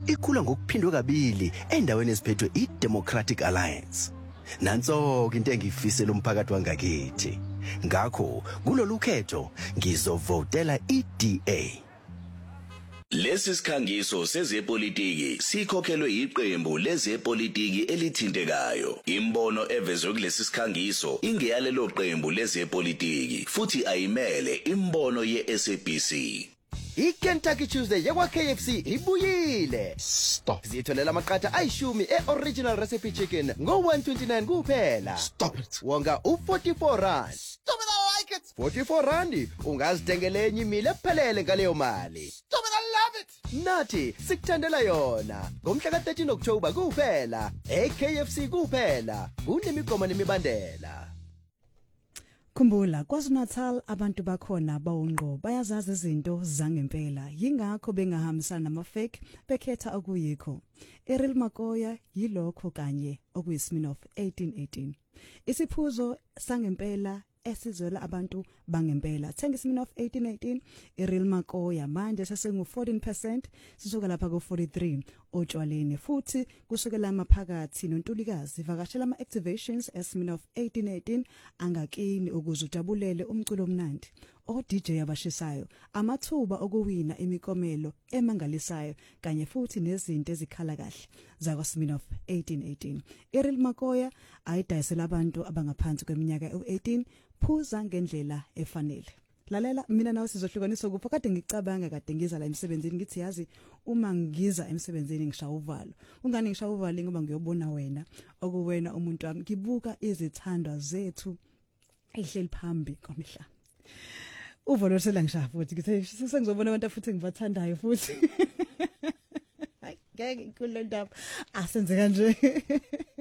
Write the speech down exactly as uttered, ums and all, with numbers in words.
ikhula ngokuphindwe kabili endaweni eziphethwe iDemocratic Alliance. Nanso into engifisela umphakathi wangakithi. Ngakho kulolu khetho ngizovotela iD A. Lesi sikhangiso sezepolitiki sikhokhelwe iqembu lezepolitiki elithintekayo. Imbono evezwe kulesi sikhangiso ingeyalelo qembu lezepolitiki futhi ayimele imbono ye-S A B C. iKentucky Tuesday yakwa K F C ibuyile. Stop. Zitholela amaqatha ayishumi e-original recipe chicken ngo one twenty-nine kuphela. Stop it. Wonga u forty-four rand. Stop it, I like it. forty-four rand ungazithengela enye imile ephelele ngaleyo mali. Stop it, I love it. Nathi sikuthandela yona ngomhla ka thirteen October kuphela e-K F C kuphela. Kunemigomo nemibandela. Khumbula KwaZulu-Natal abantu bakhona bawungqo bayazazi izinto zangempela yingakho bengahambisana nama-fake bekhetha okuyikho. Errol Makoya yilokho kanye okuyi-Smirnoff eighteen eighteen. Isiphuzo sangempela esizwela abantu bangempela. Thenga iSmirnoff eighteen eighteen Errol Makoya manje sesengu fourteen percent sisuka lapha ku forty-three otshwaleni futhi kusukela amaphakathi nontulikazi vakashela ama activations eSmirnoff eighteen eighteen angakini ukuze ujabulele umculo omnandi o D J abashisayo amathuba okuwina imikomelo emangalisayo kanye futhi nezinto ezikhala kahle zakwa Smirnoff eighteen eighteen. Errol Makoya ayidayisela abantu abangaphansi kweminyaka u-eighteen phuza ngendlela efanele. Lalela mina nawe sizohlukaniswa kupho kade ngicabanga kade ngiza la emsebenzini ngithi yazi uma ngiza emsebenzini ngishaya uvalo. Ungani ngishaya uvalo ngoba ngiyobona wena okuwena umuntu wami ngibuka izithandwa zethu ehleli phambi komhla. Uvalo sela ngishaya futhi ngithe sengizobona abantu futhi ngibathandayo futhi. Hayi ngeke kulendaba asenze kanje.